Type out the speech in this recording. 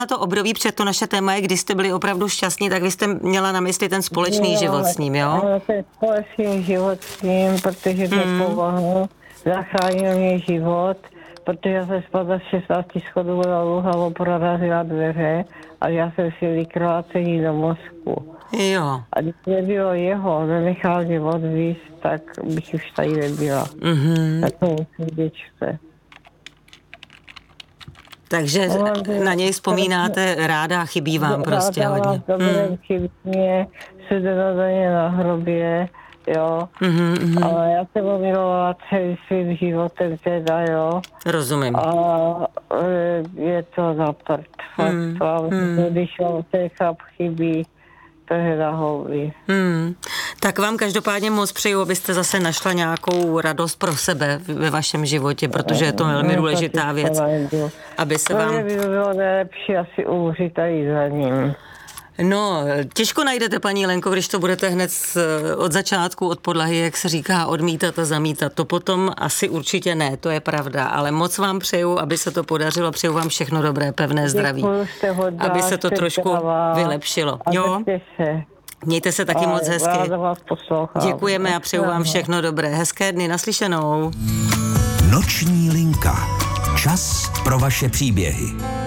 Na to období před to naše téma je, kdy jste byli opravdu šťastní, tak vy jste měla na mysli ten společný život s ním, jo? Ano, ten společný život s ním, protože mě pomohl, zachránil mě život, protože já jsem spadla z 16 schodů na Luhavu, prorazila dveře a já jsem si vykrácení do mozku. Jo. A když nebylo jeho, nenechal mě odvízt, tak bych už tady nebyla. Tak to musím děčce. Takže na něj vzpomínáte ráda a chybí vám prostě hodně. Chybí mě, denně na hrobě, jo. Ale já jsem ho milovala celým svým životem teda, jo. Rozumím. A je to na prd. Když vám ten chlap chybí, to je na houby. Tak vám každopádně moc přeju, abyste zase našla nějakou radost pro sebe ve vašem životě, protože je to velmi důležitá věc, aby se vám... To by bylo nejlepší asi umřít tady za ním. No, těžko najdete, paní Lenko, když to budete hned od začátku, od podlahy, jak se říká, odmítat a zamítat. To potom asi určitě ne, to je pravda, ale moc vám přeju, aby se to podařilo, přeju vám všechno dobré, pevné zdraví. Aby se to trošku vylepšilo. Jo? Mějte se taky moc hezky. Děkujeme a přeju vám všechno dobré. Hezké dny, naslyšenou. Noční linka. Čas pro vaše příběhy.